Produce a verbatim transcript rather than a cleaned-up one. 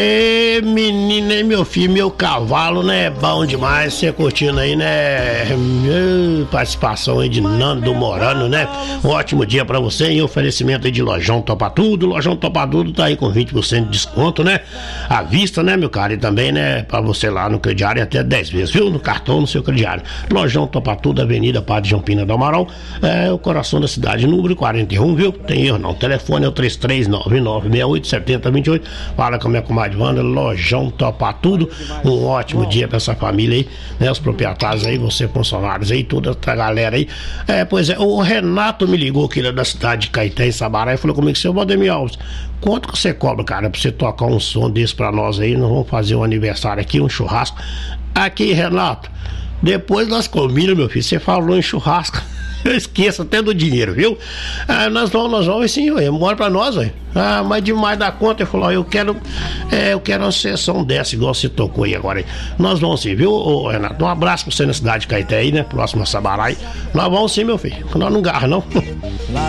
Ê, menina, hein, meu filho, meu cavalo, né? Bom demais você curtindo aí, né? Participação aí de Nando Morano, né? Um ótimo dia pra você em oferecimento aí de Lojão Topa Tudo. Lojão Topa Tudo tá aí com vinte por cento de desconto, né? À vista, né, meu cara? E também, né, pra você lá no crediário até dez vezes, viu? No cartão, no seu crediário. Lojão Topa Tudo, Avenida Padre João Pina do Amaral, é o coração da cidade, número quarenta e um, viu? Tem erro não. O telefone é o três três nove nove seis oito sete zero dois oito. Fala com a minha comadre Wanda, Lojão Topa Tudo. Um ótimo dia pra essa família aí, né? Os proprietários aí, você funcionários aí, toda a galera aí. É, pois é, o Renato me ligou aqui da cidade de Caeté, em Sabará, e falou comigo: seu Valdemir Alves, quanto que você cobra, cara, pra você tocar um som desse pra nós aí? Nós vamos fazer um aniversário aqui, um churrasco. Aqui, Renato, depois das comidas, meu filho, você falou em churrasco, eu esqueço até do dinheiro, viu? Ah, nós vamos, nós vamos sim, ué, mora pra nós, ué. Ah, mas demais da conta. Ele falou: ó, eu quero, é, eu quero uma sessão dessa, igual você tocou aí agora aí. Nós vamos sim, viu, ô, Renato? Um abraço pra você na cidade de Caeté aí, né? Próximo a Sabarai. Nós vamos sim, meu filho. Nós não garra, não.